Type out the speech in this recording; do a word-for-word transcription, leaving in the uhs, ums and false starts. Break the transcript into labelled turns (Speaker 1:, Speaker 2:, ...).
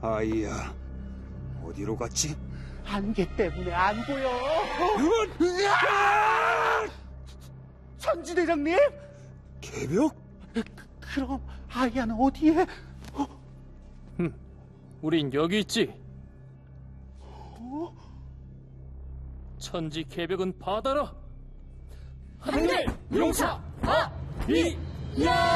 Speaker 1: 아이야, 어디로 갔지?
Speaker 2: 안개 때문에 안 보여. 선지대장님?
Speaker 1: 개벽?
Speaker 2: 그럼 아이야는 어디에?
Speaker 3: 흠, 우린 여기 있지.
Speaker 2: 어?
Speaker 3: 천지 개벽은 바다라.
Speaker 4: 하늘 용사 아 이 야.